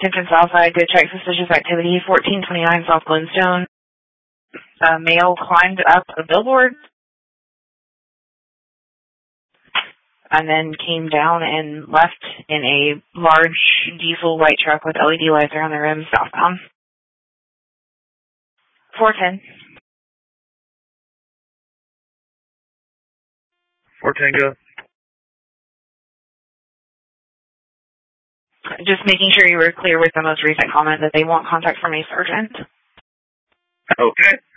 Hampton Southside, good check suspicious activity, 1429 South Glenstone. A male climbed up a billboard and then came down and left in a large diesel white truck with LED lights around the rims southbound. 410. 410, go. Just making sure you were clear with the most recent comment that they want contact from a sergeant. Okay.